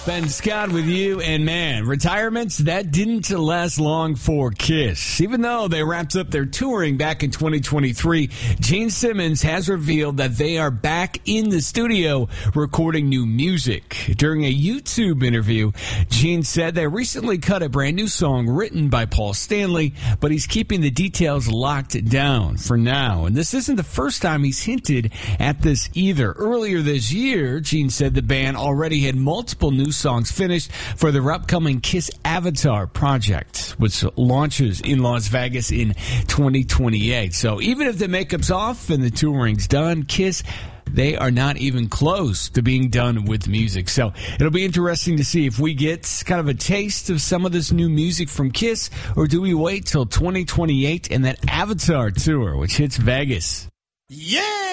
Ben Scott with you, and man, retirements, that didn't last long for KISS. Even though they wrapped up their touring back in 2023, Gene Simmons has revealed that they are back in the studio recording new music. During a YouTube interview, Gene said they recently cut a brand new song written by Paul Stanley, but he's keeping the details locked down for now. And this isn't the first time he's hinted at this either. Earlier this year, Gene said the band already had multiple new songs finished for their upcoming KISS Avatar project, which launches in Las Vegas in 2028. So even if the makeup's off and the touring's done, KISS, they are not even close to being done with music. So it'll be interesting to see if we get kind of a taste of some of this new music from KISS, or do we wait till 2028 and that Avatar tour, which hits Vegas? Yeah!